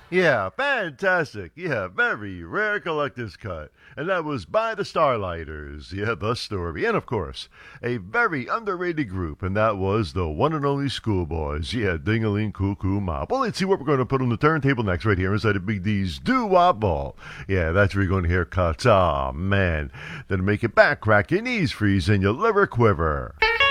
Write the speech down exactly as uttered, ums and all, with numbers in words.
Yeah, fantastic. Yeah, very rare collector's cut. And that was by the Starlighters. Yeah, the story. And of course, a very underrated group, and that was the one and only Schoolboys. Yeah, ding-a-ling, cuckoo, mop. Well, let's see what we're going to put on the turntable next right here inside of Big D's Doo-Wop Ball. Yeah, that's where you're going to hear cuts. Aw, man. Then make it back, crack your knees freeze, and your liver quiver.